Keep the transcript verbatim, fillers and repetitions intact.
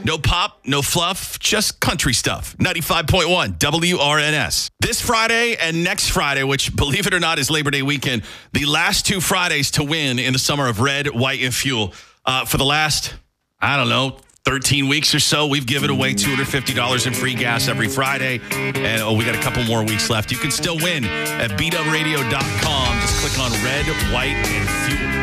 No pop, no fluff, just country stuff. ninety-five point one W R N S. This Friday and next Friday, which, believe it or not, is Labor Day weekend, the last two Fridays to win in the summer of Red, White, and Fuel. Uh, for the last, I don't know, thirteen weeks or so, we've given away two hundred fifty dollars in free gas every Friday. And oh, we got a couple more weeks left. You can still win at b w radio dot com. Just click on Red, White, and Fuel.